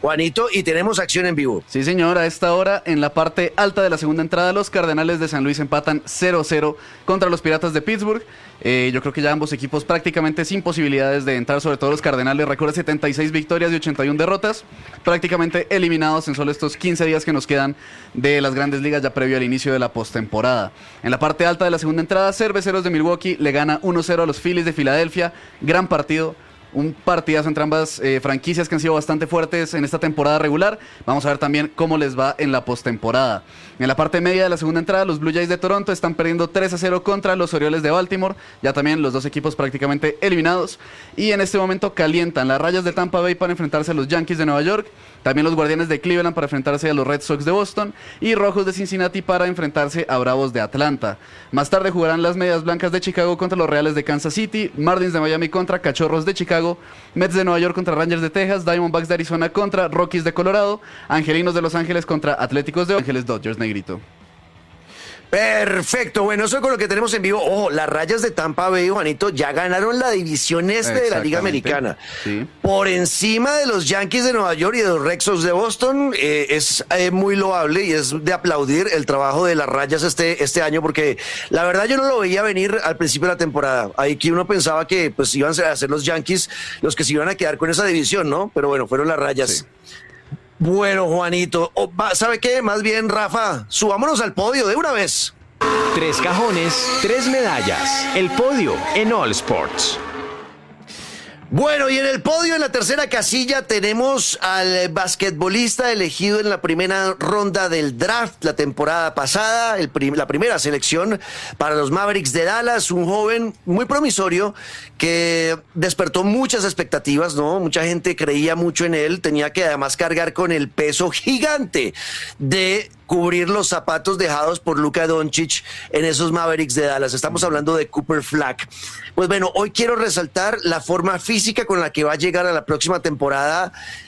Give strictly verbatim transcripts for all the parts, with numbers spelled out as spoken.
Juanito, y tenemos acción en vivo. Sí, señor, a esta hora, en la parte alta de la segunda entrada, los Cardenales de San Luis empatan cero cero contra los Piratas de Pittsburgh. Eh, yo creo que ya ambos equipos prácticamente sin posibilidades de entrar, sobre todo los Cardenales. Recuerda, setenta y seis victorias y ochenta y una derrotas, prácticamente eliminados en solo estos quince días que nos quedan de las Grandes Ligas ya previo al inicio de la postemporada. En la parte alta de la segunda entrada, Cerveceros de Milwaukee le gana uno cero a los Phillies de Filadelfia. Gran partido. Un partidazo entre ambas eh, franquicias que han sido bastante fuertes en esta temporada regular. Vamos a ver también cómo les va en la postemporada. En la parte media de la segunda entrada, los Blue Jays de Toronto están perdiendo tres a cero contra los Orioles de Baltimore. Ya también los dos equipos prácticamente eliminados. Y en este momento calientan las Rayas de Tampa Bay para enfrentarse a los Yankees de Nueva York. También los Guardianes de Cleveland para enfrentarse a los Red Sox de Boston. Y Rojos de Cincinnati para enfrentarse a Bravos de Atlanta. Más tarde jugarán las Medias Blancas de Chicago contra los Reales de Kansas City. Marlins de Miami contra Cachorros de Chicago. Mets de Nueva York contra Rangers de Texas, Diamondbacks de Arizona contra Rockies de Colorado, Angelinos de Los Ángeles contra Atléticos de Ángeles Dodgers, negrito. Perfecto, bueno, eso es con lo que tenemos en vivo. Ojo, las Rayas de Tampa Bay, Juanito, ya ganaron la división este de la Liga Americana. Sí. Por encima de los Yankees de Nueva York y de los Red Sox de Boston. Eh, es eh, muy loable y es de aplaudir el trabajo de las Rayas este, este año, porque la verdad yo no lo veía venir al principio de la temporada. Ahí que uno pensaba que pues iban a ser los Yankees los que se iban a quedar con esa división, ¿no? Pero bueno, fueron las Rayas. Sí. Bueno, Juanito, oh, ¿sabe qué? Más bien, Rafa, subámonos al podio de una vez. Tres cajones, tres medallas. El podio en All Sports. Bueno, y en el podio, en la tercera casilla, tenemos al basquetbolista elegido en la primera ronda del draft la temporada pasada, el prim- la primera selección para los Mavericks de Dallas, un joven muy promisorio que despertó muchas expectativas, ¿no? Mucha gente creía mucho en él, tenía que además cargar con el peso gigante de cubrir los zapatos dejados por Luka Doncic en esos Mavericks de Dallas. Estamos hablando de Cooper Flag. Pues bueno, hoy quiero resaltar la forma física con la que va a llegar a la próxima temporada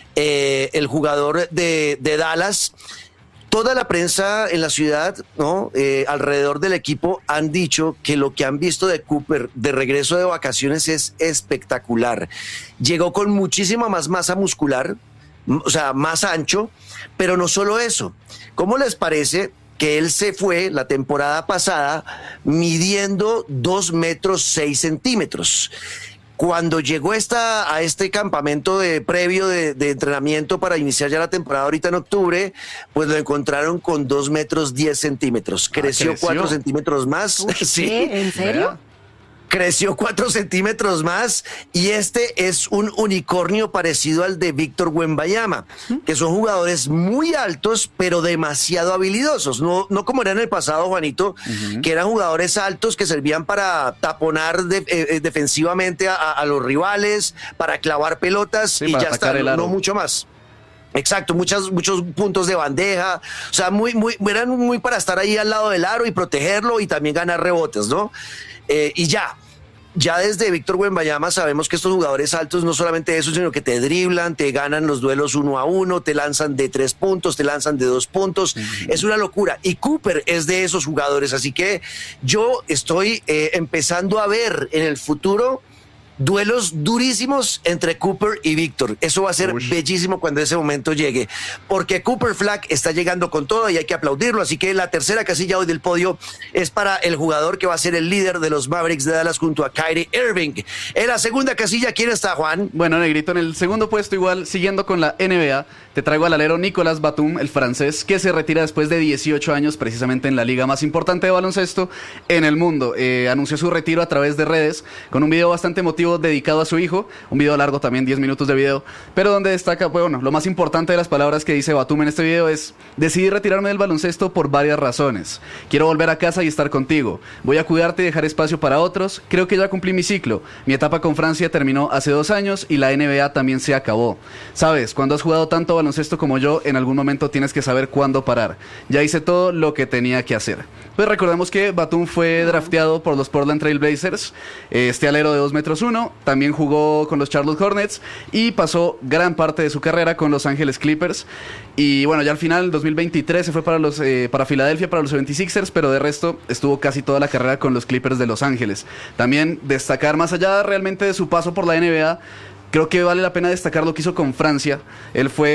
eh, el jugador de, de Dallas. Toda la prensa en la ciudad, ¿no? Eh, alrededor del equipo han dicho que lo que han visto de Cooper de regreso de vacaciones es espectacular. Llegó con muchísima más masa muscular, o sea, más ancho, pero no solo eso. ¿Cómo les parece que él se fue la temporada pasada midiendo dos metros seis centímetros? Cuando llegó esta, a este campamento de, previo de, de entrenamiento para iniciar ya la temporada ahorita en octubre, pues lo encontraron con dos metros diez centímetros. Creció, ah, creció. cuatro centímetros más. Uy, sí. ¿qué? ¿En serio? Creció cuatro centímetros más y este es un unicornio parecido al de Víctor Wembanyama, que son jugadores muy altos pero demasiado habilidosos, no, no como era en el pasado, Juanito, uh-huh. que eran jugadores altos que servían para taponar de, eh, defensivamente a, a los rivales, para clavar pelotas sí, y ya está, no, no mucho más. Exacto, muchas, muchos puntos de bandeja, o sea, muy, muy, eran muy para estar ahí al lado del aro y protegerlo y también ganar rebotes, ¿no? Eh, y ya, ya desde Víctor Wembanyama sabemos que estos jugadores altos no solamente eso, sino que te driblan, te ganan los duelos uno a uno, te lanzan de tres puntos, te lanzan de dos puntos, uh-huh. es una locura. Y Cooper es de esos jugadores, así que yo estoy eh, empezando a ver en el futuro duelos durísimos entre Cooper y Víctor. Eso va a ser Uy. bellísimo cuando ese momento llegue, porque Cooper Flag está llegando con todo y hay que aplaudirlo, así que la tercera casilla hoy del podio es para el jugador que va a ser el líder de los Mavericks de Dallas junto a Kyrie Irving. En la segunda casilla, ¿quién está, Juan? Bueno, negrito, en el segundo puesto igual, siguiendo con la N B A, te traigo al alero Nicolas Batum, el francés, que se retira después de dieciocho años precisamente en la liga más importante de baloncesto en el mundo. Eh, anunció su retiro a través de redes con un video bastante emotivo dedicado a su hijo, un video largo también, diez minutos de video, pero donde destaca, pues, bueno, lo más importante de las palabras que dice Batum en este video es: decidí retirarme del baloncesto por varias razones. Quiero volver a casa y estar contigo. Voy a cuidarte y dejar espacio para otros. Creo que ya cumplí mi ciclo. Mi etapa con Francia terminó hace dos años y la N B A también se acabó. Sabes, cuando has jugado tanto baloncesto como yo, en algún momento tienes que saber cuándo parar. Ya hice todo lo que tenía que hacer. Pues recordemos que Batum fue drafteado por los Portland Trail Blazers, este alero de dos metros uno, también jugó con los Charlotte Hornets y pasó gran parte de su carrera con Los Ángeles Clippers. Y bueno, ya al final, en dos mil veintitrés, se fue para, los, eh, para Filadelfia, para los setenta y seis ers, pero de resto estuvo casi toda la carrera con los Clippers de Los Ángeles. También destacar, más allá realmente de su paso por la N B A, creo que vale la pena destacar lo que hizo con Francia. Él fue